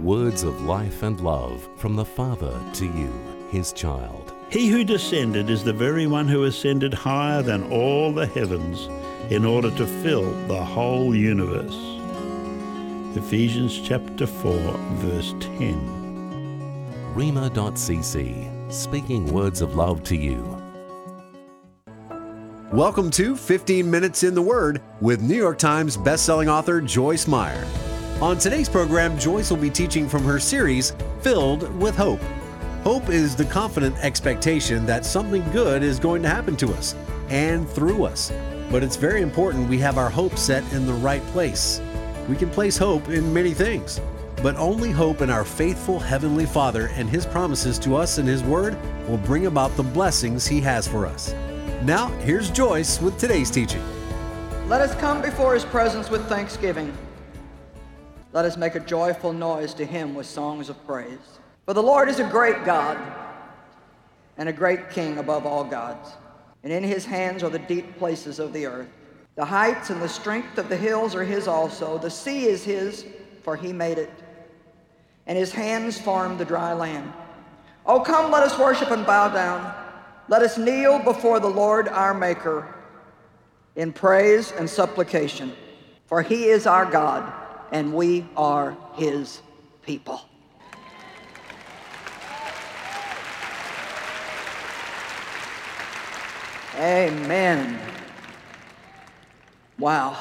Words of life and love from the Father to you, His child. He who descended is the very one who ascended higher than all the heavens in order to fill the whole universe. Ephesians chapter 4, verse 10. Rhema.cc, speaking words of love to you. Welcome to 15 Minutes in the Word with New York Times bestselling author Joyce Meyer. On today's program, Joyce will be teaching from her series, Filled with Hope. Hope is the confident expectation that something good is going to happen to us and through us. But it's very important we have our hope set in the right place. We can place hope in many things, but only hope in our faithful Heavenly Father and His promises to us in His Word will bring about the blessings He has for us. Now, here's Joyce with today's teaching. Let us come before His presence with thanksgiving. Let us make a joyful noise to Him with songs of praise. For the Lord is a great God and a great King above all gods, and in His hands are the deep places of the earth. The heights and the strength of the hills are His also. The sea is His, for He made it, and His hands formed the dry land. Oh, come, let us worship and bow down. Let us kneel before the Lord our Maker in praise and supplication, for He is our God, and we are His people. Amen. Wow.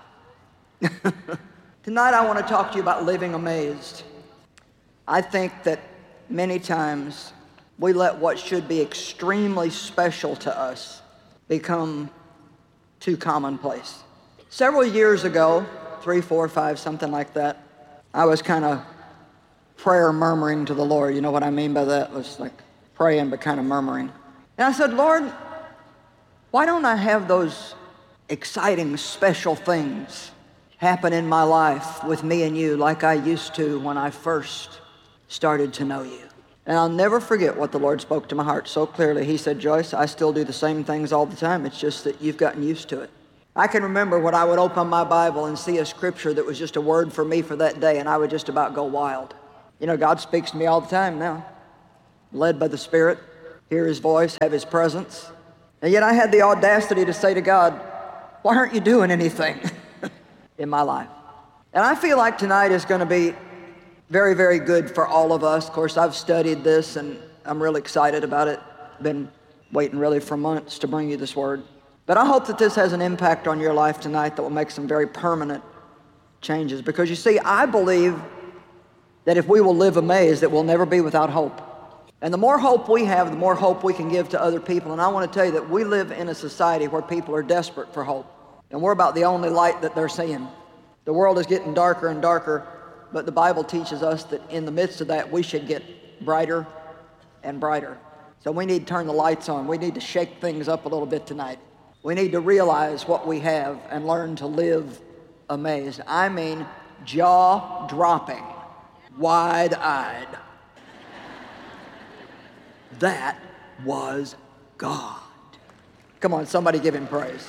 Tonight I want to talk to you about living amazed. I think that many times we let what should be extremely special to us become too commonplace. Several years ago, 3, 4, 5, something like that, I was kind of prayer murmuring to the Lord. You know what I mean by that? It was like praying but kind of murmuring. And I said, Lord, why don't I have those exciting, special things happen in my life with me and you like I used to when I first started to know you? And I'll never forget what the Lord spoke to my heart so clearly. He said, Joyce, I still do the same things all the time. It's just that you've gotten used to it. I can remember when I would open my Bible and see a scripture that was just a word for me for that day, and I would just about go wild. You know, God speaks to me all the time now. Led by the Spirit, hear His voice, have His presence. And yet I had the audacity to say to God, why aren't you doing anything in my life? And I feel like tonight is going to be very, very good for all of us. Of course, I've studied this, and I'm really excited about it. Been waiting really for months to bring you this word. But I hope that this has an impact on your life tonight that will make some very permanent changes. Because you see, I believe that if we will live amazed, that we'll never be without hope. And the more hope we have, the more hope we can give to other people. And I want to tell you that we live in a society where people are desperate for hope. And we're about the only light that they're seeing. The world is getting darker and darker, but the Bible teaches us that in the midst of that, we should get brighter and brighter. So we need to turn the lights on. We need to shake things up a little bit tonight. We need to realize what we have and learn to live amazed. I mean, jaw-dropping, wide-eyed. That was God. Come on, somebody give Him praise.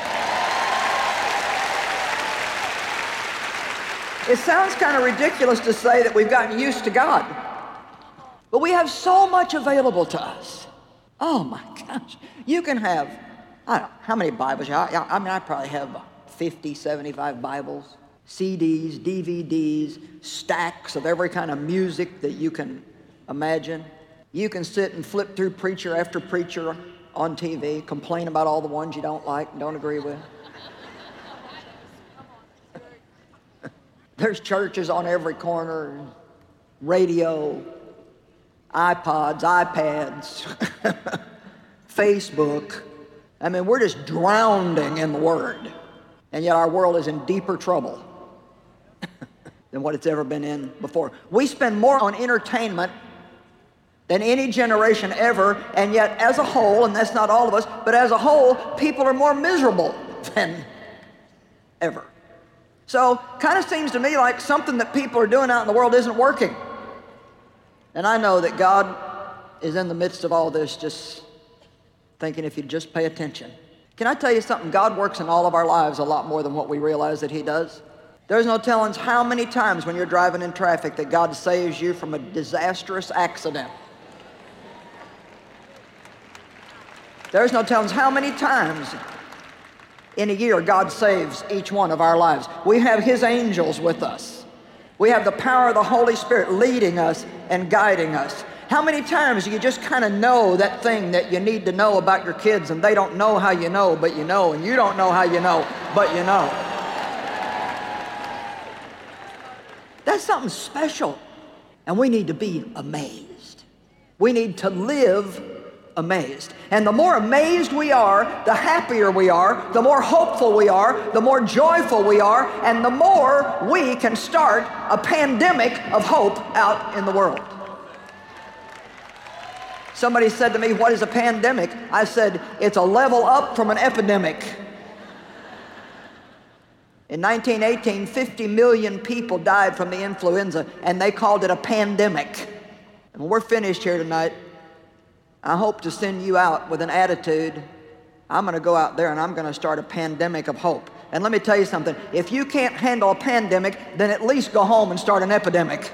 It sounds kind of ridiculous to say that we've gotten used to God, but we have so much available to us. Oh my gosh. You can have, I don't know, how many Bibles? I probably have 50, 75 Bibles, CDs, DVDs, stacks of every kind of music that you can imagine. You can sit and flip through preacher after preacher on TV, complain about all the ones you don't like and don't agree with. There's churches on every corner, radio, iPods, iPads, Facebook. I mean, we're just drowning in the Word. And yet our world is in deeper trouble than what it's ever been in before. We spend more on entertainment than any generation ever, and yet as a whole, and that's not all of us, but as a whole, people are more miserable than ever. So, kind of seems to me like something that people are doing out in the world isn't working. And I know that God is in the midst of all this, just thinking if you'd just pay attention. Can I tell you something? God works in all of our lives a lot more than what we realize that He does. There's no telling how many times when you're driving in traffic that God saves you from a disastrous accident. There's no telling how many times in a year God saves each one of our lives. We have His angels with us. We have the power of the Holy Spirit leading us and guiding us. How many times do you just kind of know that thing that you need to know about your kids, and they don't know how you know, but you know, and you don't know how you know, but you know? That's something special, and we need to be amazed. We need to live amazed. And the more amazed we are, the happier we are, the more hopeful we are, the more joyful we are, and the more we can start a pandemic of hope out in the world. Somebody said to me, "What is a pandemic?" I said, "It's a level up from an epidemic." In 1918, 50 million people died from the influenza, and they called it a pandemic. And when we're finished here tonight, I hope to send you out with an attitude, I'm going to go out there and I'm going to start a pandemic of hope. And let me tell you something, if you can't handle a pandemic, then at least go home and start an epidemic.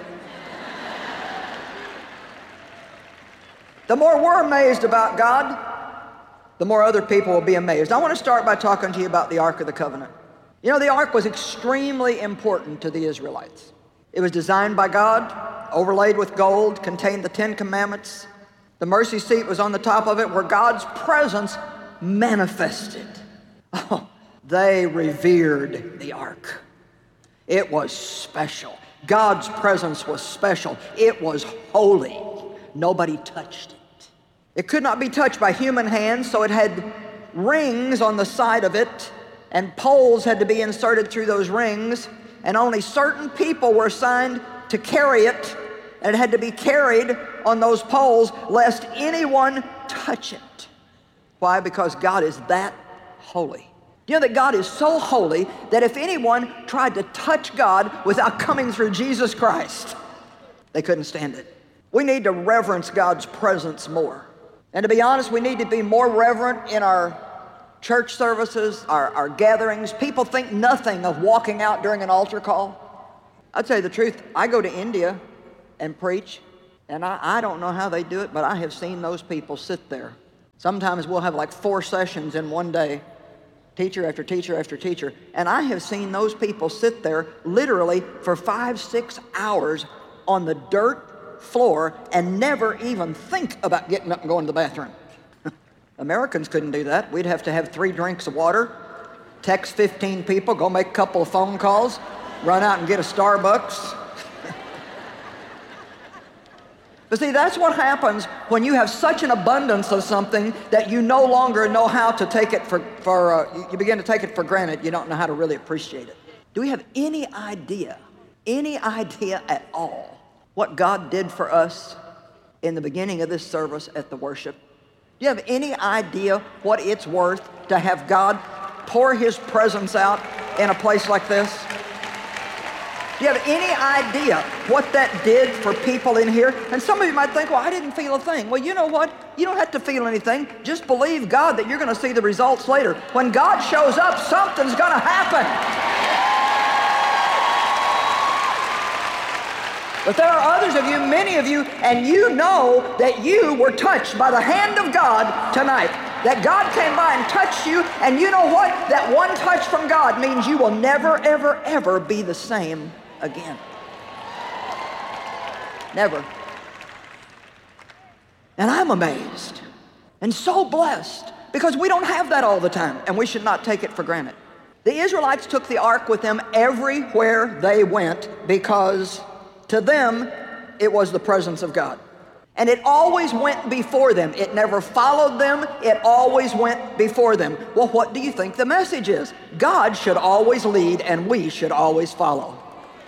The more we're amazed about God, the more other people will be amazed. I want to start by talking to you about the Ark of the Covenant. You know, the Ark was extremely important to the Israelites. It was designed by God, overlaid with gold, contained the 10 Commandments. The mercy seat was on the top of it where God's presence manifested. Oh, they revered the Ark. It was special. God's presence was special. It was holy. Nobody touched it. It could not be touched by human hands, so it had rings on the side of it, and poles had to be inserted through those rings, and only certain people were assigned to carry it, and it had to be carried on those poles lest anyone touch it. Why? Because God is that holy. You know that God is so holy that if anyone tried to touch God without coming through Jesus Christ, they couldn't stand it. We need to reverence God's presence more. And to be honest, we need to be more reverent in our church services, our gatherings. People think nothing of walking out during an altar call. I'll tell you the truth, I go to India and preach, and I don't know how they do it, but I have seen those people sit there. Sometimes we'll have like 4 sessions in one day, teacher after teacher after teacher, and I have seen those people sit there literally for 5-6 hours on the dirt floor and never even think about getting up and going to the bathroom. Americans couldn't do that. We'd have to have 3 drinks of water, text 15 people, go make a couple of phone calls, run out and get a Starbucks. But see, that's what happens when you have such an abundance of something that you no longer know how to take it you begin to take it for granted. You don't know how to really appreciate it. Do we have any idea at all what God did for us in the beginning of this service at the worship? Do you have any idea what it's worth to have God pour His presence out in a place like this? Do you have any idea what that did for people in here? And some of you might think, well, I didn't feel a thing. Well, you know what? You don't have to feel anything. Just believe God that you're going to see the results later. When God shows up, something's going to happen. But there are others of you, many of you, and you know that you were touched by the hand of God tonight. That God came by and touched you, and you know what? That one touch from God means you will never, ever, ever be the same again. Never. And I'm amazed and so blessed because we don't have that all the time, and we should not take it for granted. The Israelites took the ark with them everywhere they went because to them it was the presence of God. And it always went before them. It never followed them. It always went before them. Well, what do you think the message is? God should always lead, and we should always follow.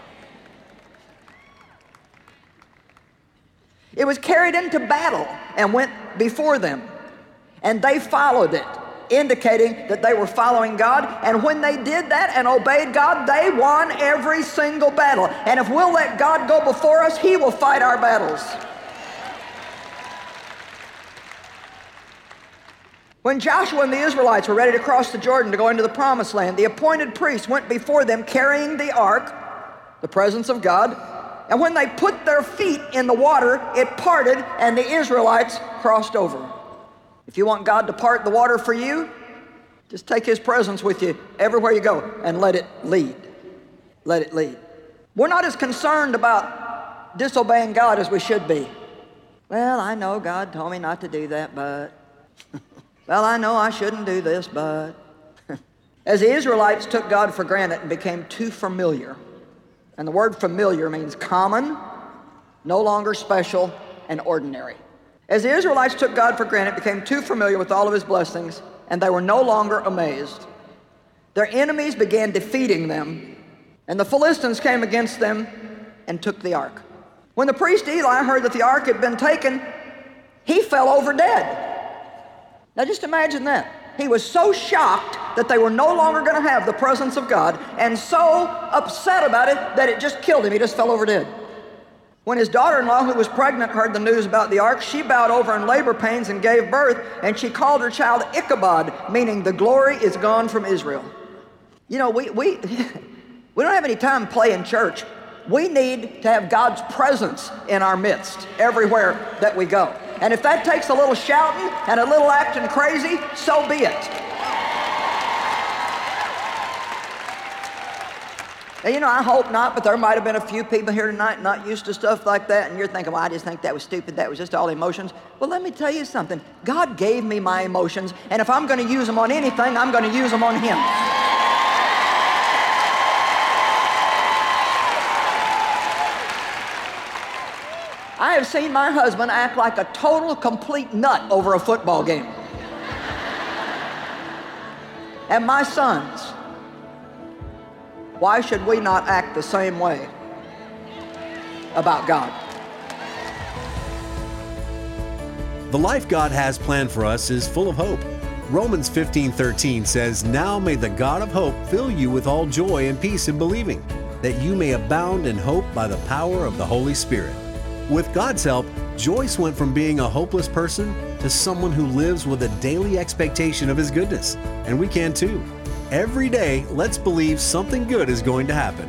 It was carried into battle and went before them, and they followed it, indicating that they were following God. And when they did that and obeyed God, they won every single battle. And if we'll let God go before us, He will fight our battles. When Joshua and the Israelites were ready to cross the Jordan to go into the promised land, the appointed priests went before them carrying the ark, the presence of God, and when they put their feet in the water, it parted and the Israelites crossed over. If you want God to part the water for you, just take His presence with you everywhere you go and let it lead. Let it lead. We're not as concerned about disobeying God as we should be. Well, I know God told me not to do that, but... well, I know I shouldn't do this, but... As the Israelites took God for granted and became too familiar, and the word familiar means common, no longer special, and ordinary. As the Israelites took God for granted, became too familiar with all of His blessings, and they were no longer amazed. Their enemies began defeating them, and the Philistines came against them and took the ark. When the priest Eli heard that the ark had been taken, he fell over dead. Now just imagine that. He was so shocked that they were no longer going to have the presence of God, and so upset about it that it just killed him. He just fell over dead. When his daughter-in-law, who was pregnant, heard the news about the ark, she bowed over in labor pains and gave birth, and she called her child Ichabod, meaning the glory is gone from Israel. You know, we don't have any time playing church. We need to have God's presence in our midst everywhere that we go. And if that takes a little shouting and a little acting crazy, so be it. And you know, I hope not, but there might have been a few people here tonight not used to stuff like that, and you're thinking, well, I just think that was stupid, that was just all emotions. Well, let me tell you something. God gave me my emotions, and if I'm going to use them on anything, I'm going to use them on Him. I have seen my husband act like a total, complete nut over a football game. And my sons, why should we not act the same way about God? The life God has planned for us is full of hope. Romans 15:13 says, "Now may the God of hope fill you with all joy and peace in believing, that you may abound in hope by the power of the Holy Spirit." With God's help, Joyce went from being a hopeless person to someone who lives with a daily expectation of His goodness. And we can too. Every day, let's believe something good is going to happen.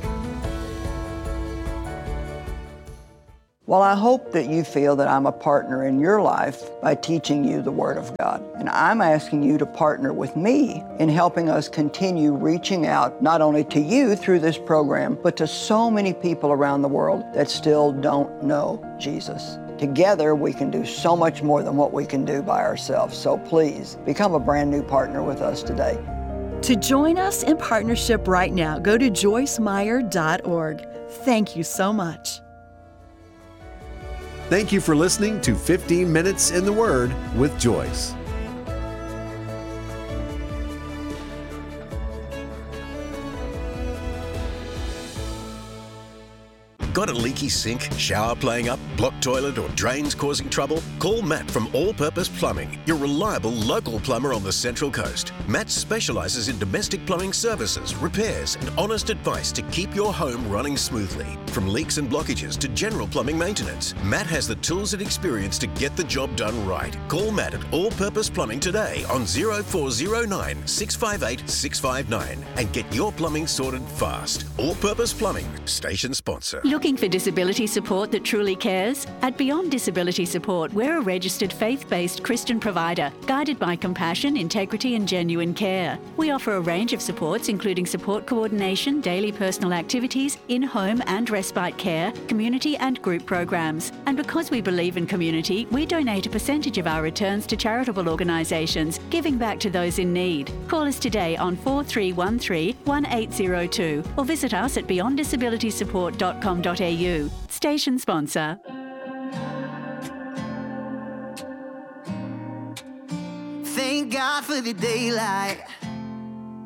Well, I hope that you feel that I'm a partner in your life by teaching you the Word of God. And I'm asking you to partner with me in helping us continue reaching out not only to you through this program, but to so many people around the world that still don't know Jesus. Together, we can do so much more than what we can do by ourselves. So please, become a brand new partner with us today. To join us in partnership right now, go to joycemeyer.org. Thank you so much. Thank you for listening to 15 Minutes in the Word with Joyce. Got a leaky sink, shower playing up, blocked toilet or drains causing trouble? Call Matt from All Purpose Plumbing, your reliable local plumber on the Central Coast. Matt specialises in domestic plumbing services, repairs and honest advice to keep your home running smoothly. From leaks and blockages to general plumbing maintenance, Matt has the tools and experience to get the job done right. Call Matt at All Purpose Plumbing today on 0409 658 659 and get your plumbing sorted fast. All Purpose Plumbing, station sponsor. Looking for disability support that truly cares? At Beyond Disability Support, we're a registered faith-based Christian provider, guided by compassion, integrity and genuine care. We offer a range of supports, including support coordination, daily personal activities, in-home and respite care, community and group programs. And because we believe in community, we donate a percentage of our returns to charitable organisations, giving back to those in need. Call us today on 4313-1802 or visit us at beyonddisabilitysupport.com.au. Station sponsor. Thank God for the daylight.